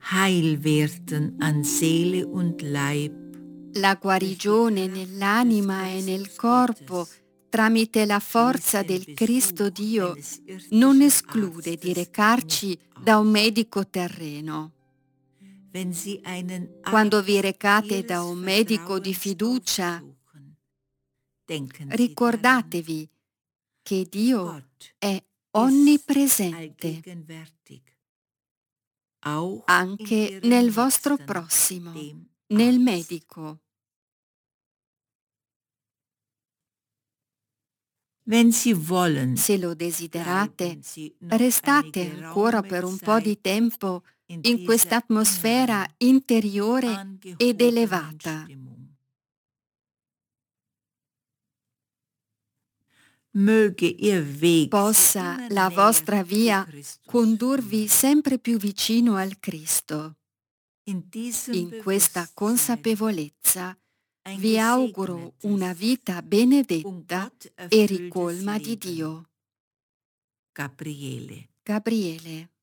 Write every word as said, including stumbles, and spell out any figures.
Heil werden an Seele und Leib. La guarigione nell'anima e nel corpo tramite la forza del Cristo Dio non esclude di recarci da un medico terreno. Quando vi recate da un medico di fiducia, ricordatevi che Dio è onnipresente anche nel vostro prossimo, nel medico. Se lo desiderate, restate ancora per un po' di tempo in questa atmosfera interiore ed elevata. Possa la vostra via condurvi sempre più vicino al Cristo. In questa consapevolezza vi auguro una vita benedetta e ricolma di Dio. Gabriele. Gabriele.